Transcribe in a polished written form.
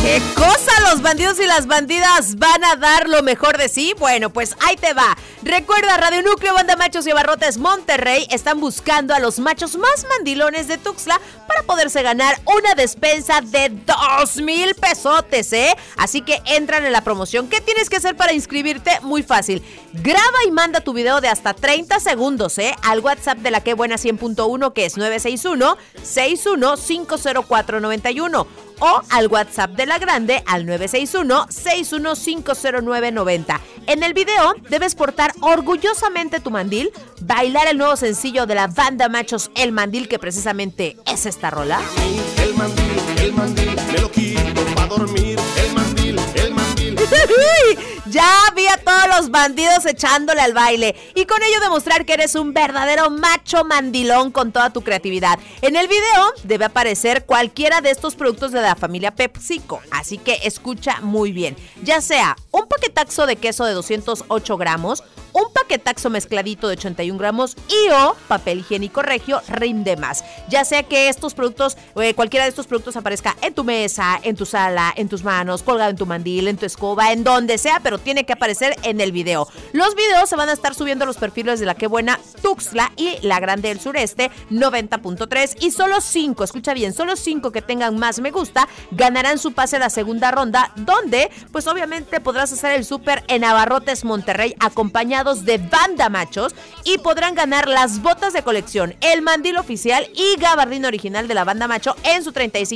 ¿Qué cosa? ¿Los bandidos y las bandidas van a dar lo mejor de sí? Bueno, pues ahí te va. Recuerda, Radio Núcleo, Banda Machos y Abarrotes Monterrey están buscando a los machos más mandilones de Tuxtla para poderse ganar una despensa de 2,000 pesotes, ¿eh? Así que entran en la promoción. ¿Qué tienes que hacer para inscribirte? Muy fácil. Graba y manda tu video de hasta 30 segundos, ¿eh? Al WhatsApp de la Que Buena 100.1, que es 961-61-50491. O al WhatsApp de La Grande al 961-6150990. En el video debes portar orgullosamente tu mandil, bailar el nuevo sencillo de la Banda Machos, El Mandil, que precisamente es esta rola. El mandil, me lo quito pa' dormir. El mandil. Ya vi a todos los bandidos echándole al baile y con ello demostrar que eres un verdadero macho mandilón con toda tu creatividad. En el video debe aparecer cualquiera de estos productos de la familia PepsiCo, así que escucha muy bien. Ya sea un paquetaxo de queso de 208 gramos, un paquetaxo mezcladito de 81 gramos y o papel higiénico Regio Rinde Más. Ya sea que estos productos, cualquiera de estos productos aparezca en tu mesa, en tu sala, en tus manos, colgado en tu mandil, en tu escoba, en donde sea, pero tiene que aparecer en el video. Los videos se van a estar subiendo a los perfiles de La Que Buena Tuxtla y La Grande del Sureste 90.3 y solo 5, escucha bien, solo 5 que tengan más me gusta ganarán su pase a la segunda ronda, donde pues obviamente podrás hacer el súper en Abarrotes Monterrey acompañados de Banda Machos y podrán ganar las botas de colección, el mandil oficial y gabardín original de la Banda Macho en su 35